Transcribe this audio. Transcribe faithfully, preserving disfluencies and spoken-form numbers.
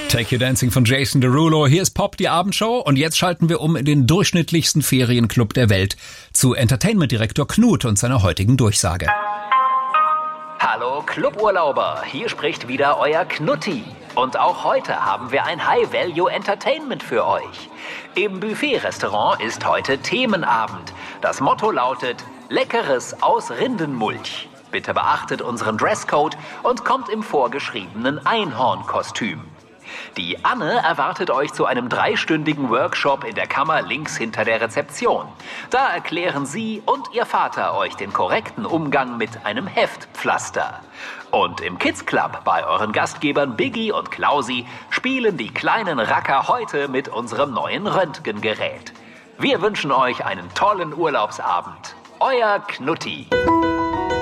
Take Your Dancing von Jason Derulo. Hier ist Pop, die Abendshow. Und jetzt schalten wir um in den durchschnittlichsten Ferienclub der Welt zu Entertainment-Direktor Knut und seiner heutigen Durchsage. Hallo Cluburlauber, hier spricht wieder euer Knutti. Und auch heute haben wir ein High-Value-Entertainment für euch. Im Buffet-Restaurant ist heute Themenabend. Das Motto lautet Leckeres aus Rindenmulch. Bitte beachtet unseren Dresscode und kommt im vorgeschriebenen Einhornkostüm. Die Anne erwartet euch zu einem dreistündigen Workshop in der Kammer links hinter der Rezeption. Da erklären sie und ihr Vater euch den korrekten Umgang mit einem Heftpflaster. Und im Kids Club bei euren Gastgebern Biggie und Klausi spielen die kleinen Racker heute mit unserem neuen Röntgengerät. Wir wünschen euch einen tollen Urlaubsabend. Euer Knutti.